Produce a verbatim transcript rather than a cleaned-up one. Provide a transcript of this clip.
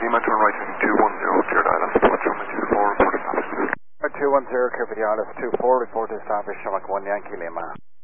Lima, turn right heading two one zero, cleared island, approach runway two four, report established. two one zero, clear for the island, two four, report established, Shamrock one Yankee Lima.